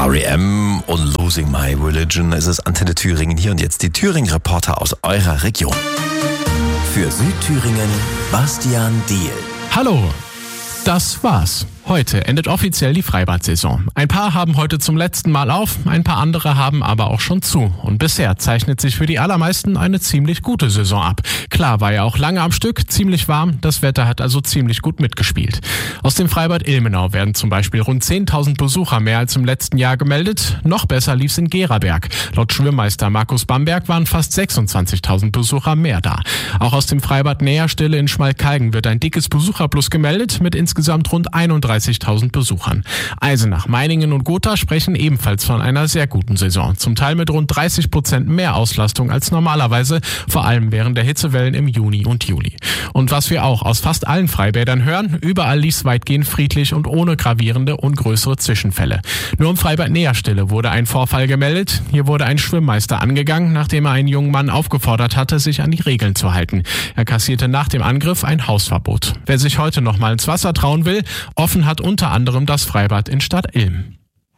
R.E.M. und Losing My Religion. Es ist Antenne Thüringen. Hier und jetzt die Thüringen-Reporter aus eurer Region. Für Südthüringen, Bastian Diehl. Hallo, das war's. Heute endet offiziell die Freibad-Saison. Ein paar haben heute zum letzten Mal auf, ein paar andere haben aber auch schon zu. Und bisher zeichnet sich für die allermeisten eine ziemlich gute Saison ab. Klar, war ja auch lange am Stück, ziemlich warm, das Wetter hat also ziemlich gut mitgespielt. Aus dem Freibad Ilmenau werden zum Beispiel rund 10.000 Besucher mehr als im letzten Jahr gemeldet. Noch besser lief's in Geraberg. Laut Schwimmmeister Markus Bamberg waren fast 26.000 Besucher mehr da. Auch aus dem Freibad Näherstelle in Schmalkalden wird ein dickes Besucherplus gemeldet mit insgesamt rund 31.000 Besuchern. Eisenach, Meiningen und Gotha sprechen ebenfalls von einer sehr guten Saison. Zum Teil mit rund 30% mehr Auslastung als normalerweise, vor allem während der Hitzewellen im Juni und Juli. Und was wir auch aus fast allen Freibädern hören, überall lief's weitgehend friedlich und ohne gravierende und größere Zwischenfälle. Nur im Freibad Näherstelle wurde ein Vorfall gemeldet. Hier wurde ein Schwimmmeister angegangen, nachdem er einen jungen Mann aufgefordert hatte, sich an die Regeln zu halten. Er kassierte nach dem Angriff ein Hausverbot. Wer sich heute noch mal ins Wasser trauen will, offen hat unter anderem das Freibad in Stadt Ilm.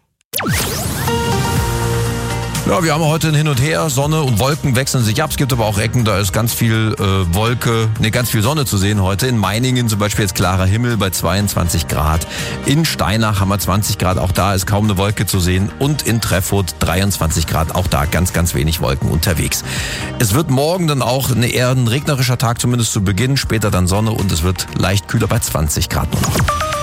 Ja, wir haben heute ein Hin und Her. Sonne und Wolken wechseln sich ab. Es gibt aber auch Ecken, da ist ganz viel ganz viel Sonne zu sehen heute. In Meiningen zum Beispiel jetzt klarer Himmel bei 22 Grad. In Steinach haben wir 20 Grad. Auch da ist kaum eine Wolke zu sehen. Und in Treffurt 23 Grad. Auch da ganz, ganz wenig Wolken unterwegs. Es wird morgen dann auch eher ein regnerischer Tag, zumindest zu Beginn. Später dann Sonne und es wird leicht kühler bei 20 Grad nur noch.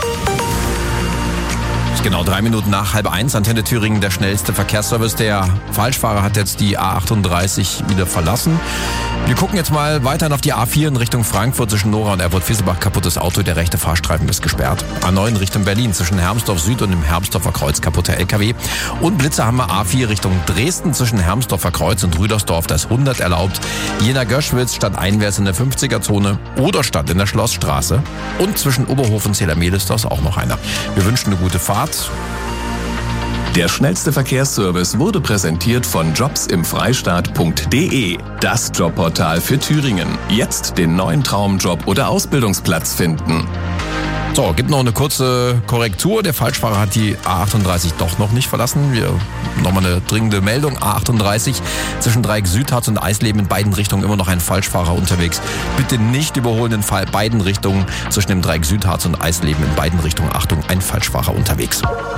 Genau, 3 Minuten nach 12:30, Antenne Thüringen, der schnellste Verkehrsservice. Der Falschfahrer hat jetzt die A38 wieder verlassen. Wir gucken jetzt mal weiterhin auf die A4 in Richtung Frankfurt zwischen Nora und Erfurt-Fieselbach. Kaputtes Auto, der rechte Fahrstreifen ist gesperrt. A9 in Richtung Berlin zwischen Hermsdorf Süd und dem Hermsdorfer Kreuz, kaputter LKW. Und Blitzer haben wir A4 Richtung Dresden zwischen Hermsdorfer Kreuz und Rüdersdorf, das 100 erlaubt. Jena-Göschwitz statt einwärts in der 50er-Zone oder statt in der Schlossstraße. Und zwischen Oberhof und Zählermehl ist auch noch einer. Wir wünschen eine gute Fahrt. Der schnellste Verkehrsservice wurde präsentiert von jobsimfreistaat.de, das Jobportal für Thüringen. Jetzt den neuen Traumjob oder Ausbildungsplatz finden. So, gibt noch eine kurze Korrektur. Der Falschfahrer hat die A38 doch noch nicht verlassen. Nochmal eine dringende Meldung. A38 zwischen Dreieck Südharz und Eisleben in beiden Richtungen immer noch ein Falschfahrer unterwegs. Bitte nicht überholen in beiden Richtungen zwischen dem Dreieck Südharz und Eisleben in beiden Richtungen. Achtung, ein Falschfahrer unterwegs.